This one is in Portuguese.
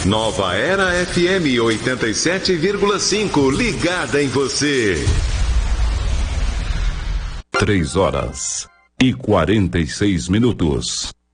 Nova Era FM 87,5, ligada em você. 3 horas e 46 minutos.